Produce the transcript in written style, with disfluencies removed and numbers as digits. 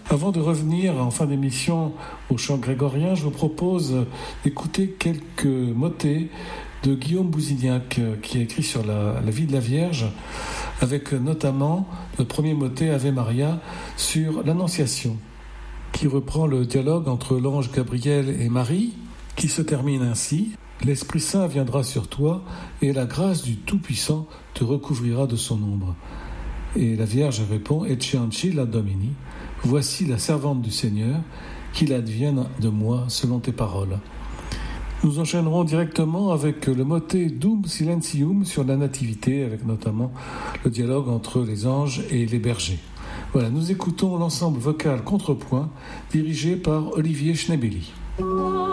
Avant de revenir en fin d'émission au chant grégorien, je vous propose d'écouter quelques motets de Guillaume Bousignac qui a écrit sur la vie de la Vierge, avec notamment le premier motet Ave Maria sur l'Annonciation, qui reprend le dialogue entre l'ange Gabriel et Marie, qui se termine ainsi: L'Esprit Saint viendra sur toi et la grâce du Tout-Puissant te recouvrira de son ombre. Et la Vierge répond: Ecce ancilla Domini, voici la servante du Seigneur, qu'il advienne de moi selon tes paroles. Nous enchaînerons directement avec le motet Dum Silentium sur la Nativité, avec notamment le dialogue entre les anges et les bergers. Voilà, nous écoutons l'ensemble vocal Contrepoint dirigé par Olivier Schnebeli.